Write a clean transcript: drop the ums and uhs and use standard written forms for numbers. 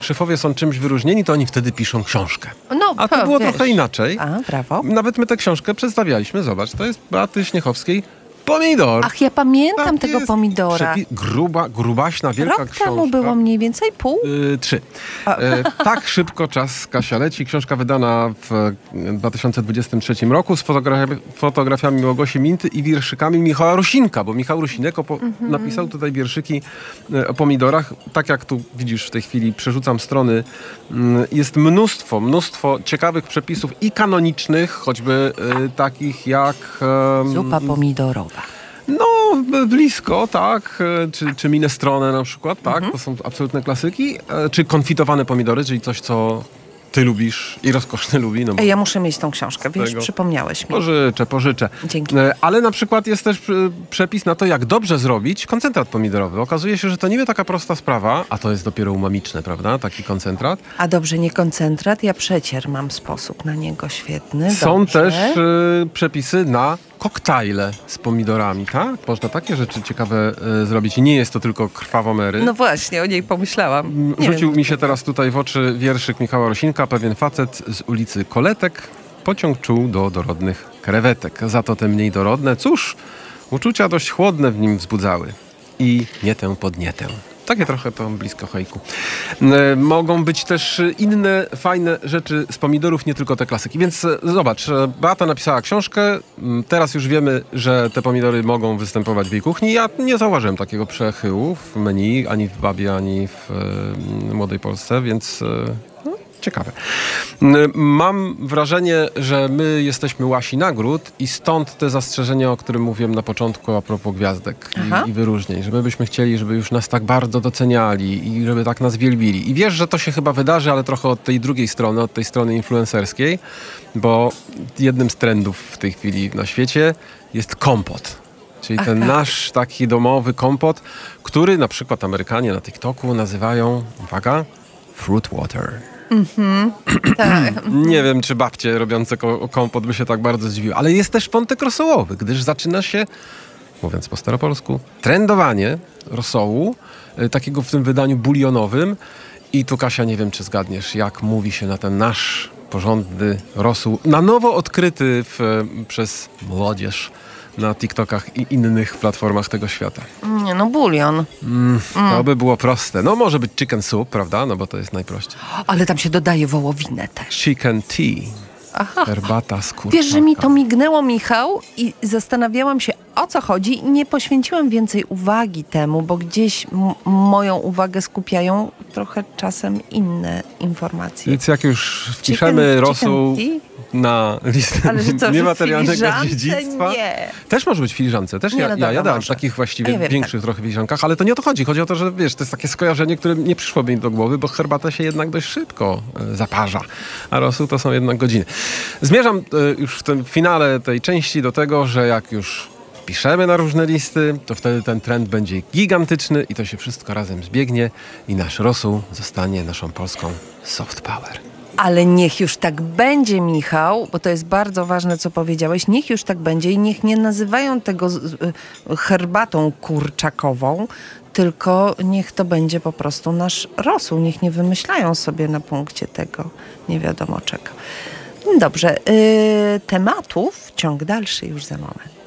szefowie są czymś wyróżnieni, to oni wtedy piszą książkę. No, A to było wiesz. trochę inaczej. A, brawo. Nawet my tę książkę przedstawialiśmy. Zobacz, to jest Beaty Śniechowskiej Pomidor. Ach, ja pamiętam Tak tego jest. pomidora. Grubaśna, wielka Rok książka. temu było mniej więcej pół. 3. Tak szybko czas, Kasia, leci. Książka wydana w 2023 roku z fotografiami Małgosi Minty i wierszykami Michała Rusinka, bo Michał Rusinek napisał tutaj wierszyki o pomidorach. Tak jak tu widzisz w tej chwili, przerzucam strony, jest mnóstwo ciekawych przepisów i kanonicznych, choćby takich jak... Zupa pomidorowa. No, blisko, tak. Czy minestrone na przykład, tak. To są absolutne klasyki. Czy konfitowane pomidory, czyli coś, co ty lubisz i rozkoszny lubi. No bo Ja muszę mieć tą książkę, wiesz, przypomniałeś mi. Pożyczę. Dzięki. Ale na przykład jest też przepis na to, jak dobrze zrobić koncentrat pomidorowy. Okazuje się, że to niby taka prosta sprawa, a to jest dopiero umamiczne, prawda? Taki koncentrat. A dobrze, nie koncentrat, ja przecier mam sposób na niego świetny. Są dobrze. też przepisy na koktajle z pomidorami, tak? Można takie rzeczy ciekawe zrobić. I nie jest to tylko krwawomery. No właśnie, o niej pomyślałam. Nie Rzucił wiem. mi się teraz tutaj w oczy wierszyk Michała Rosinka. Pewien facet z ulicy Koletek pociąg czuł do dorodnych krewetek. Za to te mniej dorodne, cóż, uczucia dość chłodne w nim wzbudzały. I nie tę podnietę. Takie trochę to blisko haiku. Mogą być też inne fajne rzeczy z pomidorów, nie tylko te klasyki. Więc zobacz, Beata napisała książkę. Teraz już wiemy, że te pomidory mogą występować w jej kuchni. Ja nie zauważyłem takiego przechyłu w menu, ani w Babie, ani w Młodej Polsce, więc... ciekawe. Mam wrażenie, że my jesteśmy łasi nagród i stąd te zastrzeżenia, o którym mówiłem na początku a propos gwiazdek i wyróżnień. Że my byśmy chcieli, żeby już nas tak bardzo doceniali i żeby tak nas wielbili. I wiesz, że to się chyba wydarzy, ale trochę od tej drugiej strony, od tej strony influencerskiej, bo jednym z trendów w tej chwili na świecie jest kompot. Czyli ten nasz taki domowy kompot, który na przykład Amerykanie na TikToku nazywają, uwaga, fruit water. Tak. Nie wiem, czy babcie robiące kompot by się tak bardzo zdziwiły, ale jest też wątek rosołowy, gdyż zaczyna się, mówiąc po staropolsku, trendowanie rosołu, takiego w tym wydaniu bulionowym. I tu, Kasia, nie wiem, czy zgadniesz, jak mówi się na ten nasz porządny rosół, na nowo odkryty przez młodzież na TikTokach i innych platformach tego świata. Nie, no bulion. To by było proste. No może być chicken soup, prawda? No bo to jest najprościej. Ale tam się dodaje wołowinę też. Chicken tea. Herbata z kurczaka. Wiesz, że mi to mignęło, Michał, i zastanawiałam się, o co chodzi, i nie poświęciłam więcej uwagi temu, bo gdzieś moją uwagę skupiają trochę czasem inne informacje. Więc jak już wpiszemy rosół na listę Ale że co, niematerialnego w filiżance? dziedzictwa. Nie. Też może być w filiżance. Też Nie, no ja dobra, jadałem w może. takich właściwie A ja wiem, większych trochę filiżankach, ale to nie o to chodzi. Chodzi o to, że wiesz, to jest takie skojarzenie, które nie przyszłoby mi do głowy, bo herbata się jednak dość szybko zaparza, a rosół to są jednak godziny. Zmierzam już w tym finale tej części do tego, że jak już wpiszemy na różne listy, to wtedy ten trend będzie gigantyczny i to się wszystko razem zbiegnie i nasz rosół zostanie naszą polską soft power. Ale niech już tak będzie, Michał, bo to jest bardzo ważne, co powiedziałeś. Niech już tak będzie i niech nie nazywają tego herbatą kurczakową, tylko niech to będzie po prostu nasz rosół. Niech nie wymyślają sobie na punkcie tego nie wiadomo czego. Dobrze, tematów ciąg dalszy już za moment.